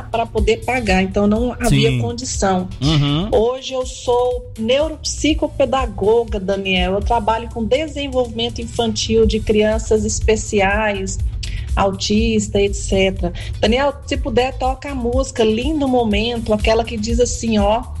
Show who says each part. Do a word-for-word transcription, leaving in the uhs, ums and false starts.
Speaker 1: para poder pagar, então não havia
Speaker 2: Sim.
Speaker 1: condição.
Speaker 2: Uhum.
Speaker 1: Hoje eu sou neuropsicopedagoga, Daniel, eu trabalho com desenvolvimento infantil de crianças especiais, autista, etcétera. Daniel, se puder, toca a música Lindo Momento, aquela que diz assim, ó: